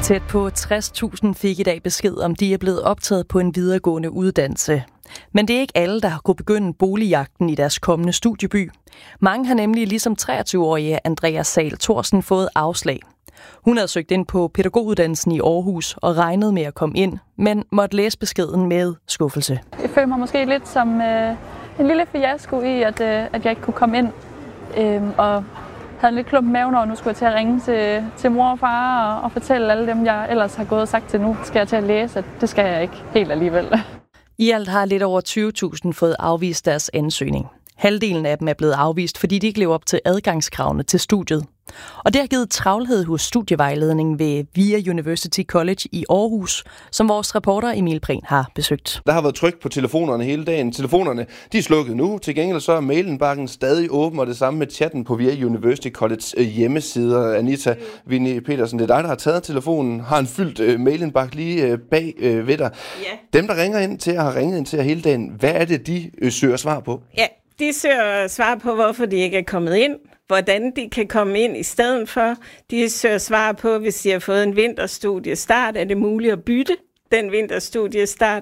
Tæt på 60.000 fik i dag besked om, de er blevet optaget på en videregående uddannelse. Men det er ikke alle, der har kunnet begynde boligjagten i deres kommende studieby. Mange har nemlig ligesom 23-årige Andrea Sahl Thorsen fået afslag. Hun havde søgt ind på pædagoguddannelsen i Aarhus og regnede med at komme ind, men måtte læse beskeden med skuffelse. Jeg føler mig måske lidt som en lille fiasko i, at jeg ikke kunne komme ind. Og havde en lidt klump i maven, og nu skulle jeg til at ringe til mor og far og fortælle alle dem, jeg ellers har gået og sagt til nu, skal jeg til at læse, at det skal jeg ikke helt alligevel. I alt har lidt over 20.000 fået afvist deres ansøgning. Halvdelen af dem er blevet afvist, fordi de ikke lever op til adgangskravene til studiet. Og det har givet travlhed hos studievejledningen ved VIA University College i Aarhus, som vores reporter Emil Prehn har besøgt. Der har været tryk på telefonerne hele dagen. Telefonerne de er slukket nu. Til gengæld så er mailenbakken stadig åben, og det samme med chatten på VIA University College hjemmesider. Anita Vinnie Petersen, det er dig, der har taget telefonen, har en fyldt mailenbak lige bag ved dig. Ja. Dem, der ringer ind til har ringet ind til hele dagen, hvad er det, de søger svar på? Ja, de søger svar på, hvorfor de ikke er kommet ind, hvordan de kan komme ind i stedet for. De søger svar på, hvis de har fået en vinterstudiestart, er det muligt at bytte den vinterstudiestart?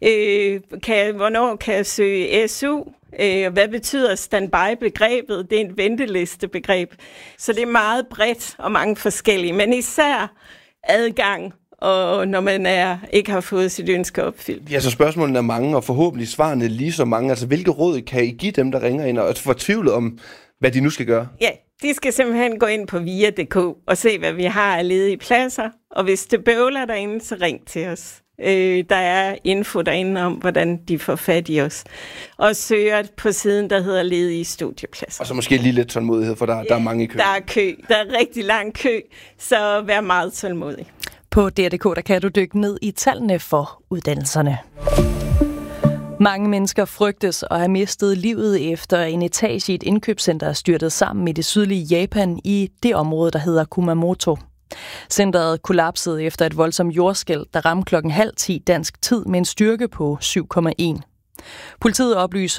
Hvornår kan jeg søge SU? Hvad betyder standby-begrebet? Det er et ventelistebegreb. Så det er meget bredt og mange forskellige, men især adgang, og når man ikke har fået sit ønske opfyldt. Ja, så spørgsmålene er mange, og forhåbentlig svarene lige så mange. Altså, hvilke råd kan I give dem, der ringer ind og er fortvivlet om, hvad de nu skal gøre? Ja, de skal simpelthen gå ind på via.dk og se, hvad vi har af ledige pladser. Og hvis det bøvler derinde, så ring til os. Der er info derinde om, hvordan de får fat i os. Og søger på siden, der hedder ledige studiepladser. Og så måske lige lidt tålmodighed, for der er mange i kø. Der er kø. Der er rigtig lang kø, så vær meget tålmodig. På DR.dk der kan du dykke ned i tallene for uddannelserne. Mange mennesker frygtes at have mistet livet efter en etage i et indkøbscenter er styrtet sammen i det sydlige Japan i det område, der hedder Kumamoto. Centeret kollapsede efter et voldsomt jordskælv, der ramte 9:30 dansk tid med en styrke på 7,1. Politiet oplyser